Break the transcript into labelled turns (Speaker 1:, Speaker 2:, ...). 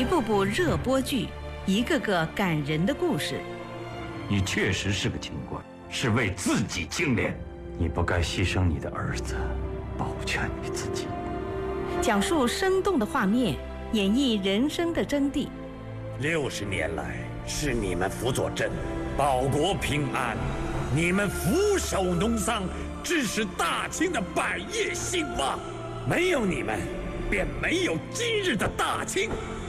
Speaker 1: 一部部热播剧，一个个感人的故事。
Speaker 2: 你确实是个清官，是为自己清廉，你不该牺牲你的儿子，保全你自己。
Speaker 1: 讲述生动的画面，演绎人生的真谛。
Speaker 3: 60年来，是你们辅佐朕，保国平安；你们俯首农桑，致使大清的百业兴旺。没有你们，便没有今日的大清。